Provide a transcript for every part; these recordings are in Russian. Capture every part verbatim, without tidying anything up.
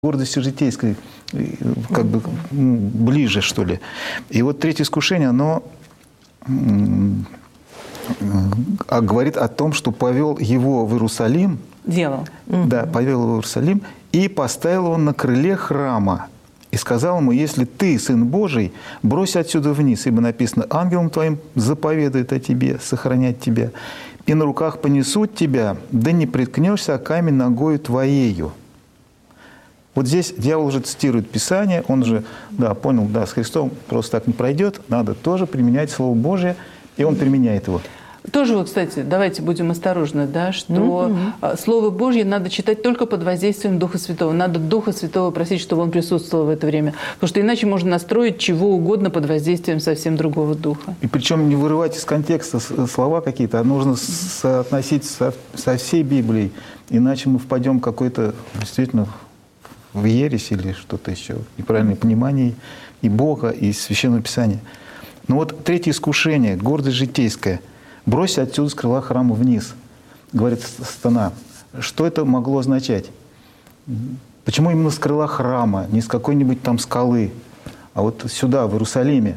гордости житейской, как бы ближе, что ли. И вот третье искушение, оно говорит о том, что повел его в Иерусалим. Дьявол. Да, повел его в Иерусалим и поставил его на крыле храма. И сказал ему: если ты сын Божий, брось отсюда вниз, ибо написано: ангелом твоим заповедует о тебе, сохранять тебя, и на руках понесут тебя, да не приткнешься о камень ногою твоею. Вот здесь дьявол уже цитирует Писание, он же, да, понял, да, с Христом просто так не пройдет, надо тоже применять Слово Божие, и он применяет его. Тоже вот, кстати, давайте будем осторожны, да, что mm-hmm. Слово Божье надо читать только под воздействием Духа Святого. Надо Духа Святого просить, чтобы Он присутствовал в это время. Потому что иначе можно настроить чего угодно под воздействием совсем другого духа. И причем не вырывать из контекста слова какие-то, а нужно соотносить со, со всей Библией. Иначе мы впадем в какой-то действительно в ересь или что-то еще, неправильное понимание и Бога, и Священного Писания. Но вот третье искушение, гордость житейская. «Брось отсюда с крыла храма вниз», говорит сатана. Что это могло означать? Почему именно с крыла храма, не с какой-нибудь там скалы, а вот сюда, в Иерусалиме?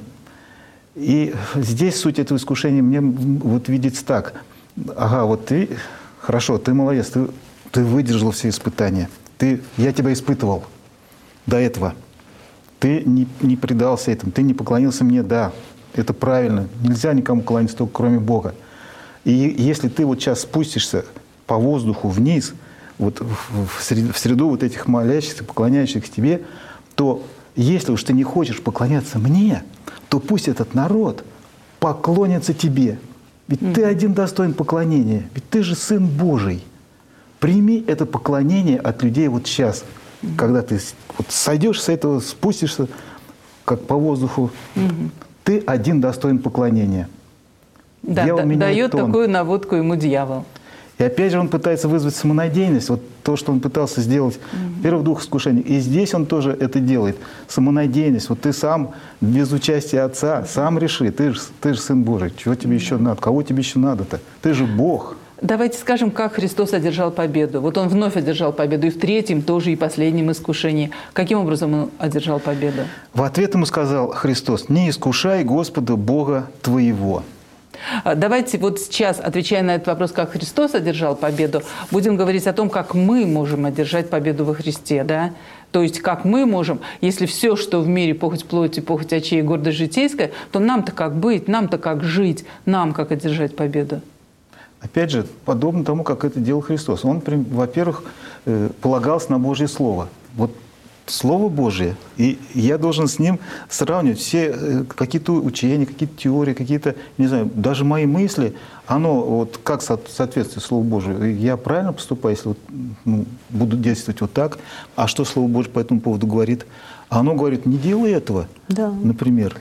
И здесь суть этого искушения мне вот видится так. Ага, вот ты, хорошо, ты молодец, ты, ты выдержал все испытания. Ты, я тебя испытывал до этого. Ты не, не предался этому, ты не поклонился мне, да. Это правильно. Нельзя никому кланяться, только кроме Бога. И если ты вот сейчас спустишься по воздуху вниз, вот в среду, в среду вот этих молящихся, поклоняющихся тебе, то если уж ты не хочешь поклоняться мне, то пусть этот народ поклонится тебе. Ведь mm-hmm. ты один достоин поклонения. Ведь ты же Сын Божий. Прими это поклонение от людей вот сейчас, mm-hmm. когда ты вот сойдешь с этого, спустишься, как по воздуху. Mm-hmm. Ты один достоин поклонения. Да, да, дает тон. Такую наводку ему дьявол. И опять же он пытается вызвать самонадеянность. Вот то, что он пытался сделать mm-hmm. в первых двух искушениях. И здесь он тоже это делает. Самонадеянность. Вот ты сам, без участия Отца, сам реши. Ты же, ты же Сын Божий. Чего тебе mm-hmm. еще надо? Кого тебе еще надо-то? Ты же Бог. Давайте скажем, как Христос одержал победу. Вот Он вновь одержал победу и в третьем тоже, и последнем искушении. Каким образом Он одержал победу? В ответ Ему сказал Христос: «Не искушай Господа Бога твоего». Давайте вот сейчас, отвечая на этот вопрос, как Христос одержал победу, будем говорить о том, как мы можем одержать победу во Христе. Да? То есть, как мы можем, если все, что в мире, похоть плоти, похоть очей и гордость житейская, то нам-то как быть, нам-то как жить, нам как одержать победу? Опять же, подобно тому, как это делал Христос. Он, во-первых, полагался на Божье Слово. Вот Слово Божие. И я должен с ним сравнивать все какие-то учения, какие-то теории, какие-то, не знаю, даже мои мысли. Оно вот как соответствует Слову Божию. Я правильно поступаю, если вот, ну, буду действовать вот так? А что Слово Божие по этому поводу говорит? Оно говорит: не делай этого, да. Например.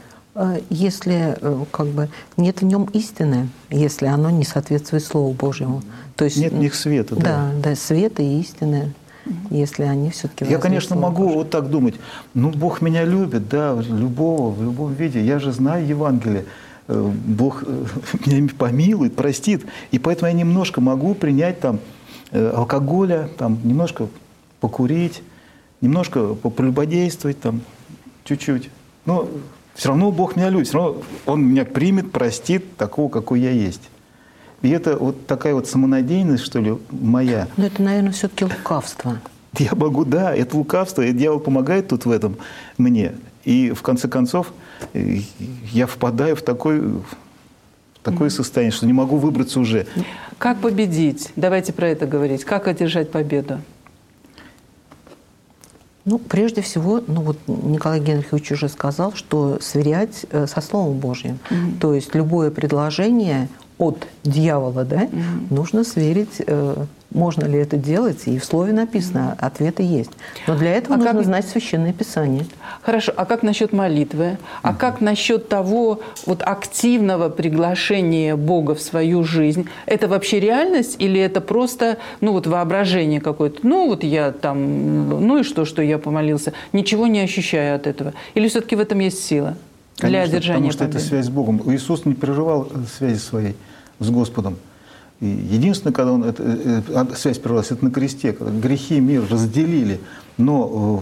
Если как бы нет в нем истины, если оно не соответствует Слову Божьему. То есть, нет в них света. Да, да, да, света и истины, если они все-таки... Я, конечно, могу Божьему. Вот так думать. Ну, Бог меня любит, да, любого, в любом виде. Я же знаю Евангелие. Бог меня помилует, простит. И поэтому я немножко могу принять там алкоголя, там, немножко покурить, немножко попрелюбодействовать, там, чуть-чуть. Но все равно Бог меня любит, все равно Он меня примет, простит такого, какой я есть. И это вот такая вот самонадеянность, что ли, моя. Но это, наверное, все-таки лукавство. Я могу, да, это лукавство, и дьявол помогает тут в этом мне. И в конце концов я впадаю в такое, в такое состояние, что не могу выбраться уже. Как победить? Давайте про это говорить. Как одержать победу? Ну, прежде всего, ну вот Николай Генрихович уже сказал, что сверять со Словом Божьим. Mm-hmm. То есть любое предложение от дьявола, да, mm-hmm. нужно сверить, э, можно ли это делать, и в Слове написано, mm-hmm. ответы есть. Но для этого а нужно как... знать Священное Писание. Хорошо, а как насчет молитвы? Mm-hmm. А как насчет того вот активного приглашения Бога в свою жизнь? Это вообще реальность или это просто, ну вот воображение какое-то? Ну вот я там, ну и что, что я помолился? Ничего не ощущаю от этого. Или все-таки в этом есть сила? Для Конечно, одержания потому что победы. Это связь с Богом. Иисус не прерывал связи своей с Господом. И единственное, когда он это, связь прервалась, это на кресте, когда грехи мир разделили. Но